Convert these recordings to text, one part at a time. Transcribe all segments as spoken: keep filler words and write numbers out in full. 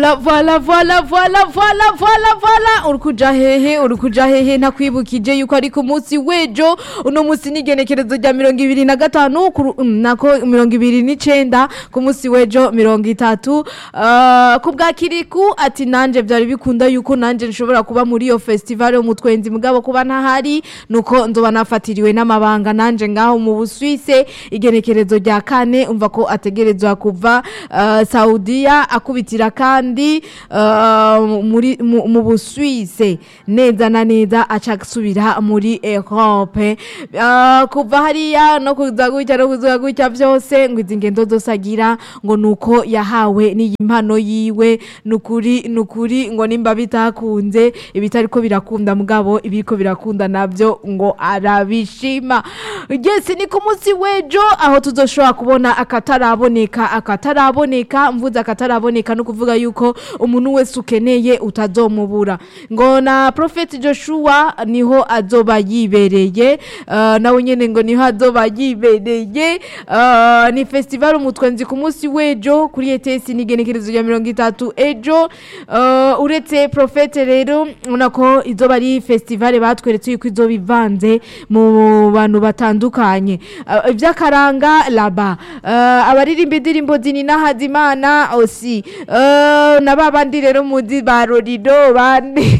La voilà voilà voilà voilà voilà voilà urukuja hehe urukuja hehe ntakwibukije yuko ari ku munsi wejo uno munsi n'igenekerezo rya mirongo ibiri na gatanu nako mirongo ibiri n'icenda ku munsi wejo mirongo itatu uh, ku bwa Kiriku ati nanje byari bikunda yuko nanje nshobora kuba muri iyo festival yo mutwenzi mugabo kuba ntahari nuko nzoba nafatiriwe n'amabanga nanje ngaho mu Busuwise igenekerezo rya kane umva ko ategerezwa kuva uh, Saudiya akubitira kandi ndi uh, muri mu, mu Busuwise neza na neza aca gusubira muri Europe uh, kuva hariya no kuza gutya no kuza gutya byose ngo izi ngendo dosagira ngo nuko yahawe n'iyimpano yiwe nukuri nukuri ngo nimba bitakunze ibitariko birakunda mugabo ibiko birakunda navyo ngo arabishima. Yes, ni ku munsi wejo aho tuzoshobora kubona akataraboneka akataraboneka mvuze akataraboneka no kuvuga yuko umuntu wese ukeneye utazomubura ngo na Prophet Joshua niho azoba yibereye uh, nawe nyene ngo niho azoba yibereye uh, ni festival umutwenzi ku munsi wejo kuri E T S n'igenekerezo ya mirongo itatu ejo uh, uretse Prophet rero unako izoba ari festival batweretse yuko izoba ivanze mu bantu batandukanye uh, ibyakaranga laba uh, abaririmba indirimbo zinina Hazimana osi uh, na babandi rero muzi barorido bandi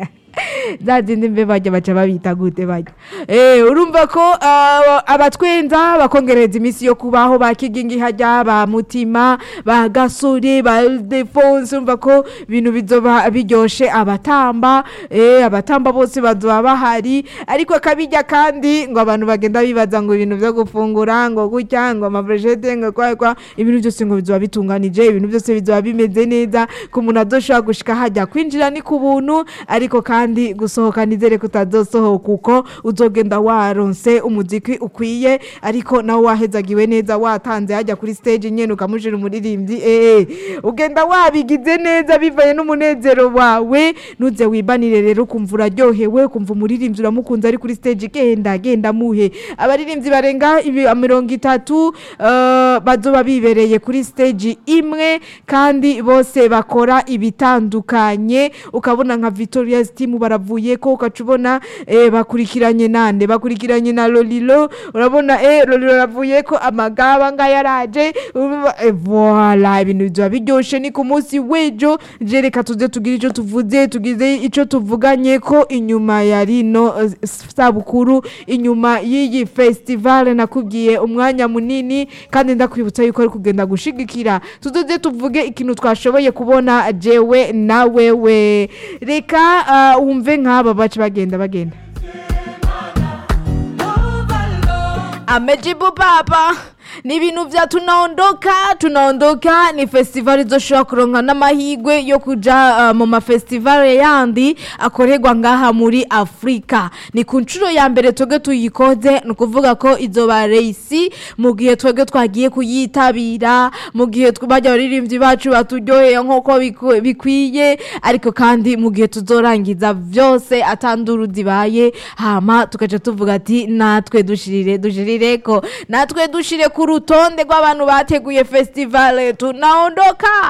zazindi mbe bajya baca babita gute bajya eh urumva ko uh, abatwenza bakongereza imisi yo kubaho bakigingi hajya ba mutima ba gasore ba Defonse urumva ko ibintu bizoba biryoshe abatamba eh abatamba bose bazoba bahari ariko kabijya kandi ngo abantu bagenda bibaza ngo ibintu byo gufungura ngo gutya ngo amabrejete ngo kwa kwa ibintu byose ngo bizoba bitunganije ibintu byose bizoba bimeze neza ku muntu adoshaka gushika hajya kwinjira ni ku buntu ariko kandi gusohoka nizere kutazosohoka kuko uzogenda waronse umuziki ukwiye ariko nawe wahezagiwe neza watanze hajya kuri stage nyene ukamujira umuririmbyi eh ugenda wabigize neza bivaye n'umunezero wawe nuze wibanire rero kumvura ryohewe kumva umuririmbyi uramukunze ari kuri stage genda genda muhe abaririmbyi barenga mirongo itatu uh, bazoba bibereye kuri stage imwe kandi bose bakora ibitandukanye ukabona nka Victoria's team baravuye ko ukacubona eh bakurikiranye nande bakurikiranye na Lolilo urabona eh Lolilo ravuye ko amagaba nga yaraje eh, voilà ibintu byo biryoshe ni ku munsi wejo jereka tuze tugira ico tuvuze tugize ico tuvuganye ko inyuma ya rino uh, sabukuru inyuma y'iyi festival nakubwiye umwanya munini kandi ndakwibutsa yuko ari kugenda gushigikira tuzoze tuvuge ikintu twashoboye kubona jewe na wewe reka uh, umve nk'aba bacu bagenda bagenda amejibu baba ni ibintu vya tunaondoka tunaondoka ni festival izoshobora kuronka n'amahigwe yo kuja uh, mu ma festival yandi akorerwa ngaha muri Afrika ni ku ncuro ya mbere twege tuyikoze no kuvuga ko izoba reisi mu gihe twege twagiye kuyitabira mu gihe twabajya baririmbyi bacu baturyoheye nk'uko bikwiye ariko kandi mu gihe tuzorangiza vyose atanduru zibaye hama tukaje tuvuga ati natwe dushirire dushirire ko natwe dushire ku rutonde rw'abantu bateguye festival tunaondoka.